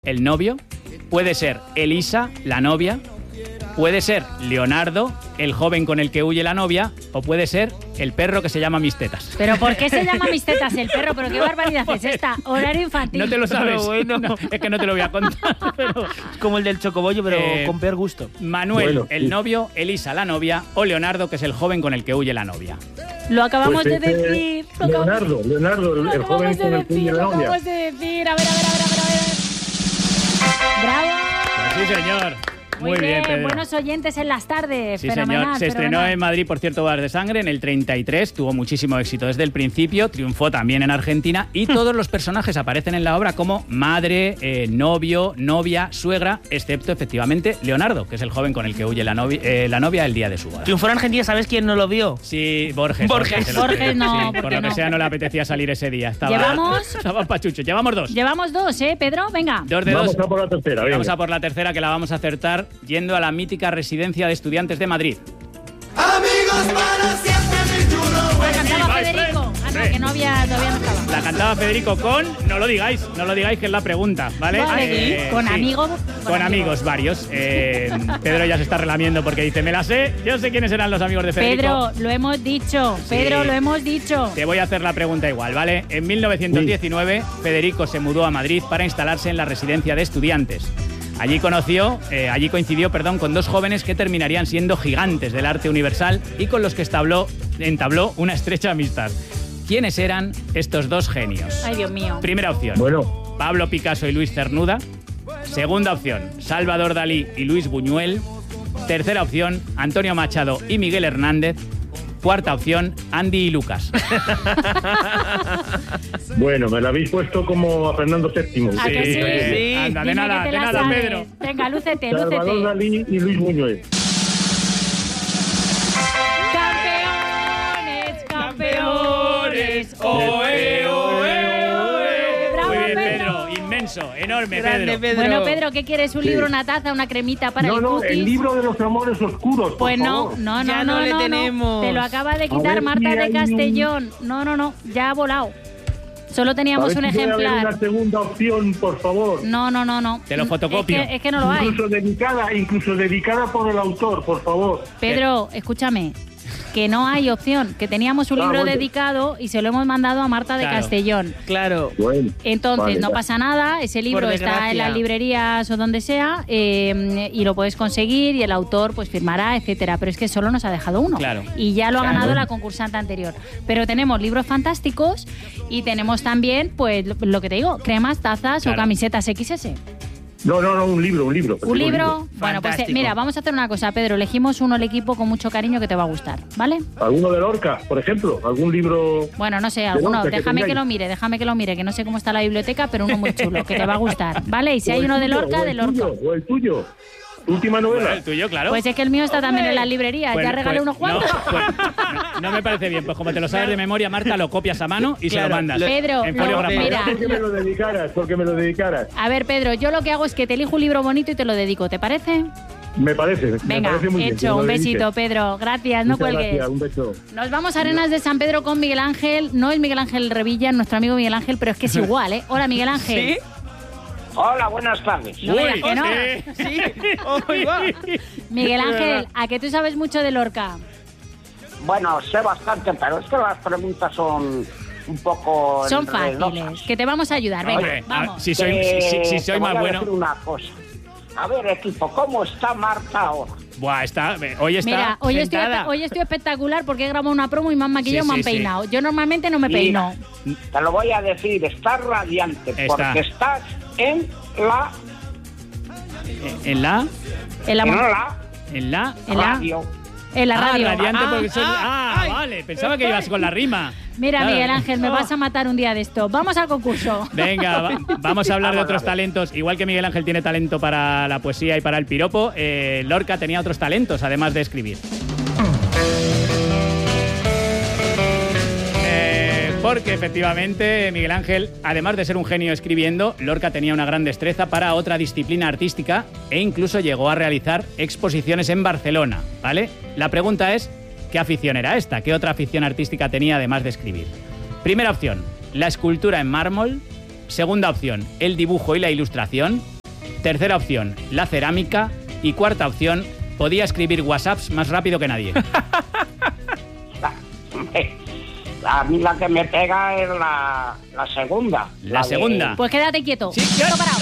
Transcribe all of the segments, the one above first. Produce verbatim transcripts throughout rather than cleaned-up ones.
el novio, puede ser Elisa, la novia, puede ser Leonardo, el joven con el que huye la novia, o puede ser el perro que se llama Mis Tetas. ¿Pero por qué se llama Mis Tetas el perro? ¿Pero qué barbaridad es esta? Horario infantil. No te lo sabes. Pero bueno. No, es que no te lo voy a contar. Pero... Es como el del chocobollo, pero Eh, con peor gusto. Manuel, Bueno, el sí. novio, Elisa, la novia, o Leonardo, que es el joven con el que huye la novia. Lo acabamos Pues de este, decir. Lo acabamos- Leonardo, Leonardo, el, lo el joven acabamos de con el que decir, huye la lo novia. acabamos de decir. A ver, a ver, a ver, a ver, a ver. ¡Bravo! Pues sí, señor. Muy, bien, Pedro. Buenos oyentes en las tardes. Sí, Fenomenal, señor. Se estrenó fenomenal. en Madrid, por cierto, Bodas de Sangre, en el treinta y tres. Tuvo muchísimo éxito desde el principio. Triunfó también en Argentina. Y todos los personajes aparecen en la obra como madre, eh, novio, novia, suegra, excepto, efectivamente, Leonardo, que es el joven con el que huye la, novi- eh, la novia el día de su boda. Triunfó en Argentina, ¿sabes quién no lo vio? Sí, Borges. Borges. se lo Borges cree. no, Sí, porque por lo que no. sea, no le apetecía salir ese día. Estaba, ¿Llevamos? Estaba pachucho. Llevamos dos. Llevamos dos, ¿eh, Pedro? Venga. Dos de Vamos dos. a por la tercera, Y vamos venga. a por la tercera, que la vamos a acertar yendo a la mítica residencia de estudiantes de Madrid. Amigos para siempre, mi chulo. La cantaba Bye, Federico. friend. Ah, no, Sí. que no había, todavía no estaba. La cantaba Federico con... No lo digáis, no lo digáis, que es la pregunta, ¿vale? Vale, con sí. amigos. Con amigos varios. Eh, Pedro ya se está relamiendo porque dice, me la sé, yo sé quiénes eran los amigos de Federico. Pedro, lo hemos dicho. Pedro, Sí. lo hemos dicho. Te voy a hacer la pregunta igual, ¿vale? En mil novecientos diecinueve, Federico se mudó a Madrid para instalarse en la residencia de estudiantes. Allí conoció, eh, allí coincidió, perdón, con dos jóvenes que terminarían siendo gigantes del arte universal y con los que establó, entabló una estrecha amistad. ¿Quiénes eran estos dos genios? Ay, Dios mío. Primera opción, Bueno, Pablo Picasso y Luis Cernuda. Segunda opción, Salvador Dalí y Luis Buñuel. Tercera opción, Antonio Machado y Miguel Hernández. Cuarta opción, Andy y Lucas. bueno, me la habéis puesto como a Fernando séptimo. ¿A que sí? Sí. Anda, de Dime nada, que te de la nada, sabes. Pedro. Venga, lúcete, Salvador lúcete. Dalí y Luis Buñuel. Campeones, campeones. ¡Oe, oe, oe! Bravo, Muy bien, Pedro. Pedro. Inmenso, enorme, Grande, Pedro. Pedro. Bueno, Pedro, ¿qué quieres? ¿Un Sí. libro, una taza, una cremita para No, el no, cutis? el libro de los amores oscuros, por Pues no, favor. no, no, Ya no, no le no, tenemos. Te lo acaba de A quitar ver Marta si de hay un- Castellón. No, no, no, ya ha volado. Solo A teníamos ver un si puede haber ejemplar. una segunda opción, por favor. No, no, no, no. Te lo fotocopio. Es que, es que no lo hay. Incluso dedicada, incluso dedicada por el autor, por favor. Pedro, escúchame. Que no hay opción. Que teníamos un Ah, libro bueno. dedicado y se lo hemos mandado a Marta de Claro. Castellón. Claro. Bueno, Entonces, vale, no ya. pasa nada, ese libro Por está en desgracia. las librerías o donde sea eh, y lo puedes conseguir y el autor pues firmará, etcétera. Pero es que solo nos ha dejado uno. Claro. Y ya lo ha Claro. ganado la concursante anterior. Pero tenemos libros fantásticos y tenemos también, pues, lo- lo que te digo, cremas, tazas Claro. o camisetas equis ese. No, no, no, un libro, un libro. ¿Un libro? Bueno, pues eh, Fantástico. mira, vamos a hacer una cosa, Pedro. Elegimos uno al equipo con mucho cariño que te va a gustar, ¿vale? ¿Alguno de Lorca, por ejemplo? ¿Algún libro? Bueno, no sé, alguno. Lorca que Déjame que tengáis. lo mire, déjame que lo mire, que no sé cómo está la biblioteca, pero uno muy chulo, que te va a gustar, ¿vale? Y si O hay el uno de tuyo, Lorca, o de el Lorca. tuyo, O el tuyo. Tu última novela. El tuyo, claro. Pues es que el mío está también en las librerías, Pues- ya regalé pues- unos cuantos. No, pues, no, no me parece bien. Pues como te lo sabes de memoria, Marta, lo copias a mano y se Claro, lo mandas. lo- Pedro, en lo- folio grapado. mira. Porque me lo dedicaras, porque me lo dedicaras. A ver, Pedro, yo lo que hago es que te elijo un libro bonito y te lo dedico, ¿te parece? Me parece, me Venga, parece muy bien. que hecho, me un lo besito, dediques. Pedro. Gracias, no Muchas cuelgues. gracias, un beso. Nos vamos a Arenas de San Pedro con Miguel Ángel. No es Miguel Ángel Revilla, nuestro amigo Miguel Ángel, pero es que es igual, ¿eh? Hola, Miguel Ángel. ¿Sí? Hola, buenas tardes. No me digas que no. sí. Sí. Oh, ahí va. Miguel Ángel, ¿a que tú sabes mucho de Lorca? Bueno, sé bastante, pero es que las preguntas son un poco Son enredosas. fáciles, que te vamos a ayudar. Venga, Hombre, a- vamos. si soy, Eh, si, si- si soy te más voy a bueno. decir una cosa. A ver, equipo, ¿cómo está Marta ahora? Buah, está. Hoy está. Mira, hoy estoy, sentada. espe- hoy estoy espectacular porque he grabado una promo y me han maquillado Sí, y me han sí, sí. peinado. Yo normalmente no me Mira, peino. Te lo voy a decir, estás radiante Está. porque estás en la, En la. En la, en mo- la En la. en la- radio. en la radio. Ah, radiante Ah, porque soy- ah, Ah, ay. vale. Pensaba que ibas con la rima. Mira, Claro. Miguel Ángel, me Oh. vas a matar un día de esto. Vamos al concurso. Venga, va- vamos a hablar de Vamos, otros vamos. talentos. Igual que Miguel Ángel tiene talento para la poesía y para el piropo, eh, Lorca tenía otros talentos, además de escribir. Eh, porque efectivamente Miguel Ángel, además de ser un genio escribiendo, Lorca tenía una gran destreza para otra disciplina artística e incluso llegó a realizar exposiciones en Barcelona, ¿vale? La pregunta es, ¿qué afición era esta? ¿Qué otra afición artística tenía además de escribir? Primera opción, la escultura en mármol. Segunda opción, el dibujo y la ilustración. Tercera opción, la cerámica. Y cuarta opción, podía escribir WhatsApps más rápido que nadie. A mí la que me pega es la, la segunda. La, la segunda. De... Pues quédate quieto. Sí, quieto parado.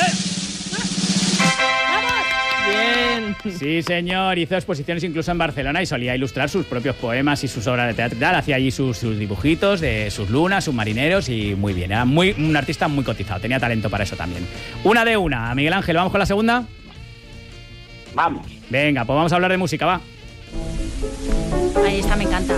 Bien. Sí, señor. Hizo exposiciones incluso en Barcelona y solía ilustrar sus propios poemas y sus obras de teatro. Hacía allí sus, sus dibujitos de sus lunas, sus marineros y muy bien. Era muy, un artista muy cotizado. Tenía talento para eso también. Una de una. Miguel Ángel, ¿vamos con la segunda? Vamos. Venga, pues vamos a hablar de música, va. Ahí está, me encanta.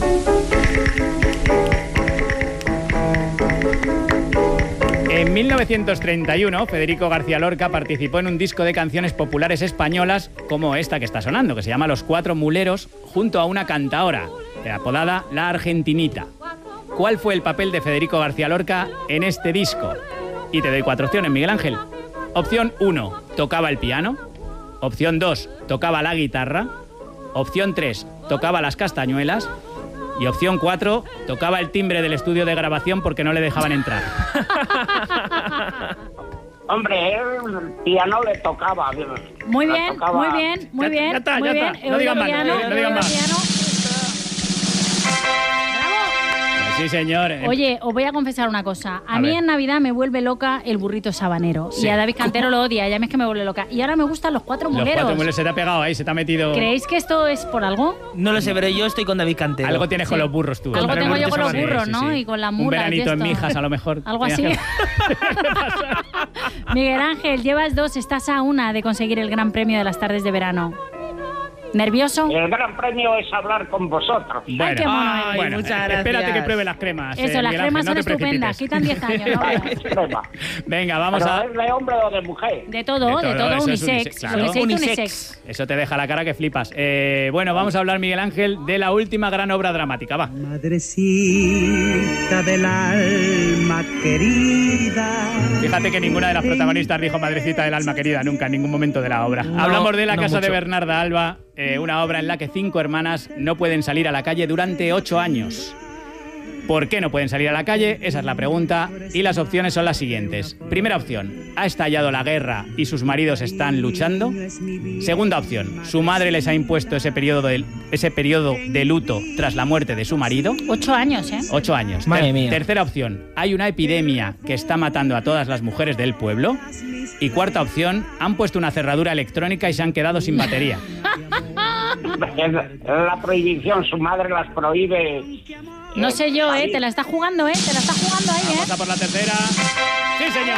En mil novecientos treinta y uno, Federico García Lorca participó en un disco de canciones populares españolas como esta que está sonando, que se llama Los Cuatro Muleros, junto a una cantaora, apodada La Argentinita. ¿Cuál fue el papel de Federico García Lorca en este disco? Y te doy cuatro opciones, Miguel Ángel. Opción uno, tocaba el piano. Opción dos, tocaba la guitarra. Opción tres, tocaba las castañuelas. Y opción cuatro, tocaba el timbre del estudio de grabación porque no le dejaban entrar. Hombre, el piano le tocaba. Muy bien, tocaba... muy bien, muy ya, bien. Ya está, muy ya bien. está. No digan más, no, no digan más. Sí, señor. Oye, os voy a confesar una cosa. A, a mí ver. en Navidad me vuelve loca el burrito sabanero. Sí. Y a David Cantero lo odia, ya ves que me vuelve loca. Y ahora me gustan los cuatro muleros. Los cuatro muleros se te ha pegado ahí, se te ha metido... ¿Creéis que esto es por algo? No lo sé, pero yo estoy con David Cantero. Algo tienes Sí. con los burros tú. Algo Con el tengo yo burrito con los sabanero. burros, Sí, ¿no? sí. Y con las Un mulas. veranito y en esto. Mijas, a lo mejor. Algo Tenías así. que- Miguel Ángel, llevas dos, estás a una de conseguir el gran premio de las tardes de verano. ¿Nervioso? El gran premio es hablar con vosotros. Bueno, Ay, qué mono Ay, eres. bueno, muchas eh, gracias. espérate que pruebe las cremas. Eso, eh, las Miguel cremas Ángel, no son te estupendas, precipites. quitan diez años, ¿no? Prueba. Venga, vamos ¿Pero a... es de hombre o de mujer? De todo, de De todo, todo, eso es unisex. unisex, claro. Lo que se dice Unisex. unisex. Eso te deja la cara que flipas. Eh, bueno, vamos a hablar, Miguel Ángel, de la última gran obra dramática. Va. Madrecita del alma querida. Fíjate que ninguna de las protagonistas dijo madrecita del alma querida nunca en ningún momento de la obra. No, Hablamos de La no casa de mucho. Bernarda Alba, eh, una obra en la que cinco hermanas no pueden salir a la calle durante ocho años. ¿Por qué no pueden salir a la calle? Esa es la pregunta. Y las opciones son las siguientes. Primera opción, ha estallado la guerra y sus maridos están luchando. Segunda opción, su madre les ha impuesto ese periodo de, ese periodo de luto tras la muerte de su marido. Ocho años, ¿eh? Ocho años. Madre Ter- mía. Tercera opción, hay una epidemia que está matando a todas las mujeres del pueblo. Y cuarta opción, han puesto una cerradura electrónica y se han quedado sin batería. Es la prohibición, su madre las prohíbe. No eh, sé yo, ¿eh? salir. Te la está jugando, ¿eh? Te la está jugando ahí, Vamos ¿eh? a por la tercera. ¡Sí, señor!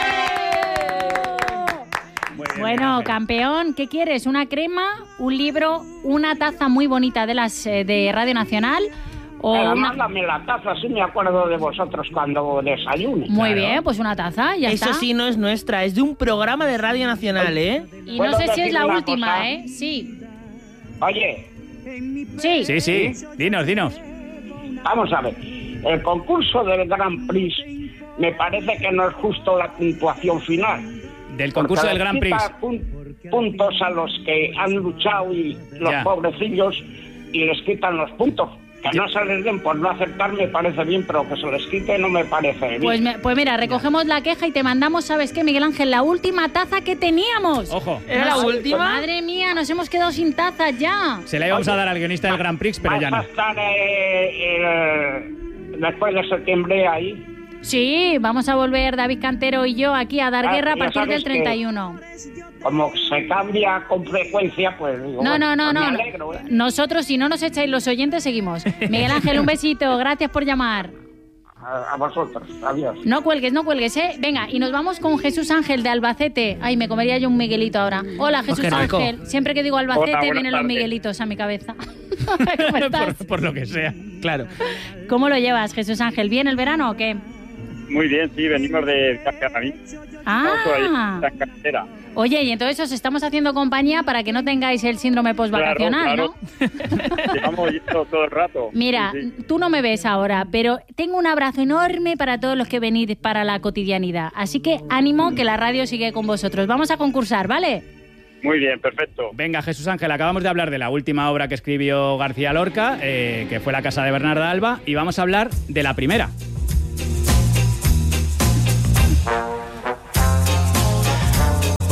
Muy bien, Bueno, Miguel Ángel. campeón, ¿qué quieres? ¿Una crema, un libro, una taza muy bonita de las eh, de Radio Nacional o Pero una... mándame la taza, así me acuerdo de vosotros cuando desayune. Muy Claro. bien, pues una taza, ya Eso está. sí no es nuestra, es de un programa de Radio Nacional, ¿eh? Y ¿Puedo no sé si decir es la una última, cosa? ¿eh? Sí. Oye, Sí. Sí, sí. Dinos, dinos. vamos a ver. El concurso del Grand Prix me parece que no es justo la puntuación final. Del concurso Porque del Grand les Prix. quita pun- puntos a los que han luchado y los Ya. pobrecillos y les quitan los puntos. Que no se les den por no aceptar me parece bien, pero que se les quite no me parece bien. Pues, me- pues mira, recogemos la queja y te mandamos, ¿sabes qué, Miguel Ángel? La última taza que teníamos. Ojo. ¿Era la Nos- última? Madre mía, nos hemos quedado sin tazas ya. Se la íbamos a dar al guionista del Grand Prix, pero ya no. ¿Vas a estar eh, eh, después de septiembre ahí? Sí, vamos a volver David Cantero y yo aquí a dar Ah, guerra a ya partir sabes del treinta y uno. Como se cambia con frecuencia, pues digo, No, no, bueno, no, pues no. me alegro, ¿eh? Nosotros, si no nos echáis los oyentes, seguimos. Miguel Ángel, un besito. Gracias por llamar. A, a vosotros, adiós. No cuelgues, no cuelgues, ¿eh? Venga, y nos vamos con Jesús Ángel de Albacete. Ay, me comería yo un Miguelito ahora. Hola, Jesús qué rico. Ángel. Siempre que digo Albacete Hola, buenas vienen los tardes. Miguelitos a mi cabeza. ¿Cómo estás? por, por lo que sea. Claro. ¿Cómo lo llevas, Jesús Ángel? ¿Bien el verano o qué? Muy bien, sí, venimos de Cascarramí. Ah, Estamos ahí, en carretera. oye, y entonces os estamos haciendo compañía para que no tengáis el síndrome postvacacional, Claro, ¿no? Llevamos yendo todo el rato. Mira, Sí, sí. tú no me ves ahora, pero tengo un abrazo enorme para todos los que venís para la cotidianidad. Así que ánimo, que la radio sigue con vosotros. Vamos a concursar, ¿vale? Muy bien, perfecto. Venga, Jesús Ángel, acabamos de hablar de la última obra que escribió García Lorca, eh, que fue La casa de Bernarda Alba, y vamos a hablar de la primera.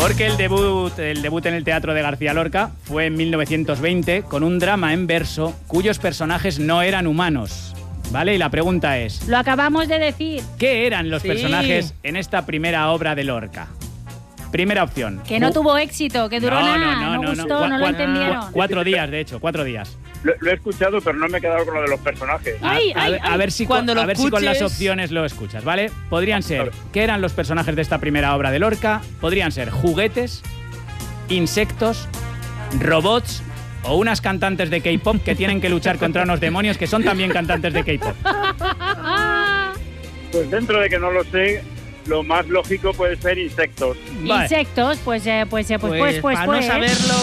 Porque el debut, el debut en el teatro de García Lorca fue en mil novecientos veinte con un drama en verso cuyos personajes no eran humanos. ¿Vale? Y la pregunta es... Lo acabamos de decir. ¿Qué eran los Sí. personajes en esta primera obra de Lorca? Primera opción. Que no Ju- tuvo éxito, que duró No, nada, no, no, no, gustó, no. no, Cua- lo cua- entendieron. Cuatro días, de hecho, cuatro días. Lo, lo he escuchado, pero no me he quedado con lo de los personajes. A, Ay, a ay, ver- a ay. ver si, Cuando con, a lo ver si con las escuches- opciones lo escuchas, ¿vale? Podrían ser, ¿qué eran los personajes de esta primera obra de Lorca? Podrían ser juguetes, insectos, robots o unas cantantes de K-pop que tienen que luchar contra unos demonios que son también cantantes de K-pop. Pues dentro de que no lo sé, lo más lógico puede ser insectos. Vale. Insectos, pues, eh, pues, eh, pues, pues, pues, para pues. no saberlo.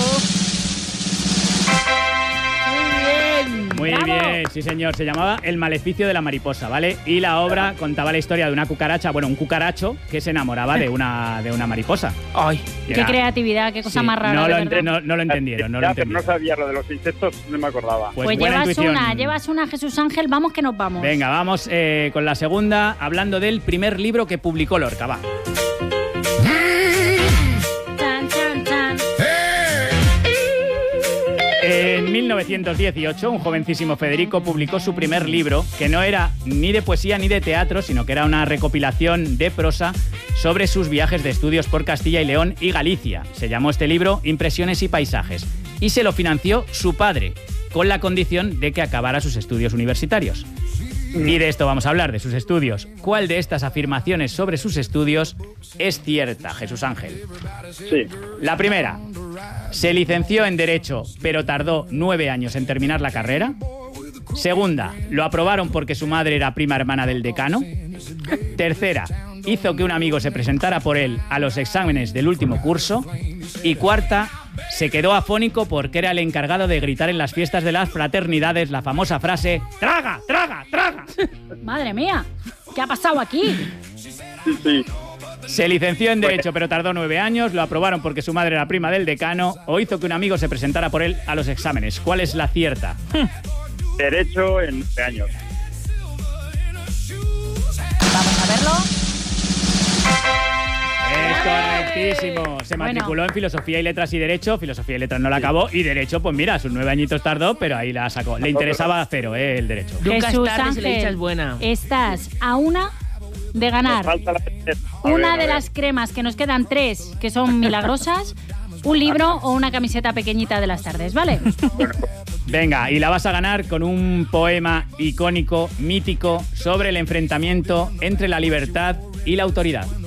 Muy bien. Muy ¡Bravo! bien, sí señor, se llamaba El maleficio de la mariposa, ¿vale? Y la obra contaba la historia de una cucaracha, bueno, un cucaracho que se enamoraba de una, de una mariposa. Ay, Y Qué era- creatividad, qué cosa sí, más rara. No de lo, verdad. ente- no, no lo entendieron, no lo Ya, pero no entendieron. sabía lo de los insectos, no me acordaba. Pues, Pues buena llevas intuición. una, llevas una, Jesús Ángel, vamos que nos vamos. Venga, vamos eh, con la segunda, hablando del primer libro que publicó Lorca, va. Chan, chan, chan. En mil novecientos dieciocho, un jovencísimo Federico publicó su primer libro, que no era ni de poesía ni de teatro, sino que era una recopilación de prosa sobre sus viajes de estudios por Castilla y León y Galicia. Se llamó este libro Impresiones y Paisajes, y se lo financió su padre, con la condición de que acabara sus estudios universitarios. Y de esto vamos a hablar, de sus estudios. ¿Cuál de estas afirmaciones sobre sus estudios es cierta, Jesús Ángel? Sí. La primera, se licenció en Derecho, pero tardó nueve años en terminar la carrera. Segunda, lo aprobaron porque su madre era prima hermana del decano. Tercera, hizo que un amigo se presentara por él a los exámenes del último curso. Y cuarta, se quedó afónico porque era el encargado de gritar en las fiestas de las fraternidades la famosa frase ¡Traga, traga, traga! Madre mía, ¿qué ha pasado aquí? Sí, sí. Se licenció en Derecho, pero tardó nueve años, lo aprobaron porque su madre era prima del decano, o hizo que un amigo se presentara por él a los exámenes. ¿Cuál es la cierta? Derecho en nueve años. Vamos a verlo. Es correctísimo. Se Bueno. matriculó en Filosofía y Letras y Derecho. Filosofía y Letras no la acabó. Y Derecho, pues mira, sus nueve añitos tardó, pero ahí la sacó. Le interesaba cero, eh, el Derecho. Nunca Jesús es tarde si la dicha Ángel, es buena. estás a una de ganar Falta la tercera. A ver, una a de ver. las cremas, que nos quedan tres, que son milagrosas, un libro o una camiseta pequeñita de las tardes, ¿vale? Venga, y la vas a ganar con un poema icónico, mítico, sobre el enfrentamiento entre la libertad y la autoridad.